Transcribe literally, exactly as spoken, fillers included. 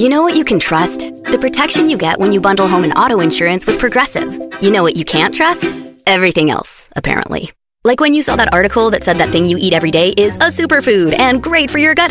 You know what you can trust? The protection you get when you bundle home and auto insurance with Progressive. You know what you can't trust? Everything else, apparently. Like when you saw that article that said that thing you eat every day is a superfood and great for your gut